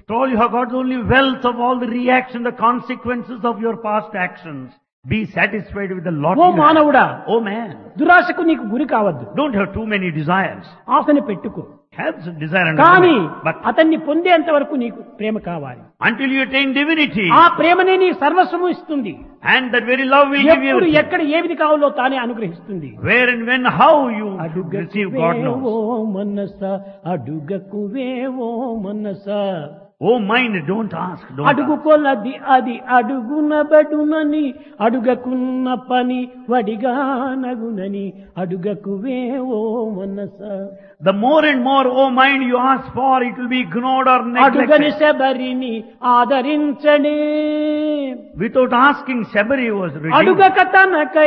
After all, you have got only wealth of all the reaction, the consequences of your past actions. Be satisfied with the lot oh you have. మానవుడా, Oh man, దురాశకు నీకు గురి కావద్దు. don't have too many desires. ఆశని పెట్టుకో. Have some desire and కానీ but అతన్ని పొందేంత వరకు నీకు ప్రేమ కావాలి. until you attain divinity, ఆ ప్రేమనే నీ సర్వస్వము ఇస్తుంది. and that very love will give ఎప్పుడు you ఎక్కడ ఏది కావాలో తానే అనుగ్రహిస్తుంది. where and when, how you receive, God knows. అడుగకువేవో మనస, అడుగకువేవో మనస, Oh mind, don't ask, don't అడుగు ask. కొలది అది అడుగునబడునని, అడుగకున్న పని వడిగా నగునని, అడుగకువేవో మనస. The more and more, oh mind, you ask for, it will be ignored or అడుగని neglected. శబరిని ఆదరించడే, Without asking, Shabari was redeemed. అడుగక తనకై